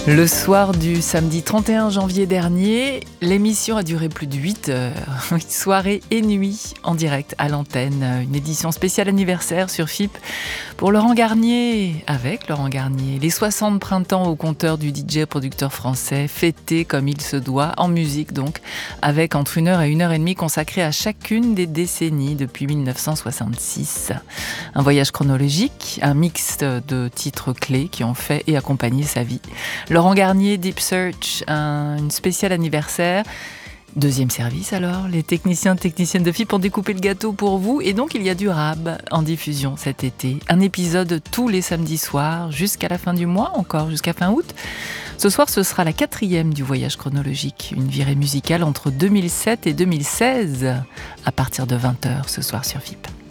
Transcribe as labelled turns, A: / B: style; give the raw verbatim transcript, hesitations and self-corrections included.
A: Le soir du samedi trente et un janvier dernier, l'émission a duré plus de huit heures. Soirée et nuit en direct à l'antenne. Une édition spéciale anniversaire sur F I P pour Laurent Garnier, avec Laurent Garnier. Les soixante printemps au compteur du D J producteur français, fêtés comme il se doit, en musique donc, avec entre une heure et une heure et demie consacrée à chacune des décennies depuis mille neuf cent soixante-six. Un voyage chronologique, un mix de titres clés qui ont fait et accompagné sa vie. Laurent Garnier, Deep Search, un, une spéciale anniversaire. Deuxième service alors, les techniciens et techniciennes de F I P ont découpé le gâteau pour vous et donc il y a du rap en diffusion cet été. Un épisode tous les samedis soirs jusqu'à la fin du mois, encore jusqu'à fin août. Ce soir, ce sera la quatrième du voyage chronologique, une virée musicale entre deux mille sept et deux mille seize à partir de vingt heures ce soir sur F I P.